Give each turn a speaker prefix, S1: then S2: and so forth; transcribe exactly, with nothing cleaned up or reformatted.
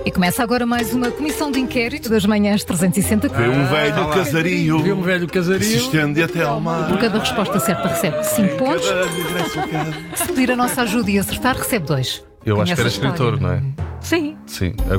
S1: E começa agora mais uma comissão de inquérito das manhãs trezentos e sessenta.
S2: Vê um velho casario,
S3: Vê um velho casario.
S2: que se estende até ao mar.
S1: Por cada resposta certa recebe cinco pontos.
S2: Cada regresso a casa.
S1: Se pedir a nossa ajuda e acertar, recebe dois.
S3: Eu acho que era
S1: Conhece a
S3: escritor,
S1: história?
S3: não é?
S1: Sim.
S3: Sim.